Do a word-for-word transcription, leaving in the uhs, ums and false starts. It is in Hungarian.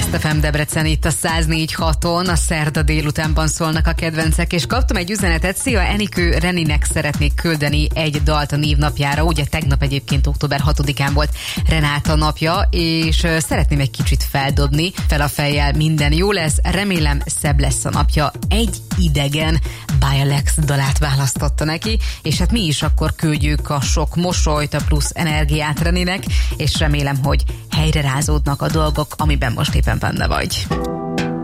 Best ef em Debrecen itt a száz négy haton, a szerda délutánban szólnak a kedvencek, és kaptam egy üzenetet, szia, Enikő, Reninek szeretnék küldeni egy dalt a névnapjára, ugye tegnap egyébként október hatodikán volt Renáta napja, és szeretném egy kicsit feldobni, fel a fejjel, minden jó lesz, remélem szebb lesz a napja. Egy idegen By Alex dalát választotta neki, és hát mi is akkor küldjük a sok mosolyt, a plusz energiát Reninek, és remélem, hogy helyre rázódnak a dolgok, amiben most éppen benne vagy.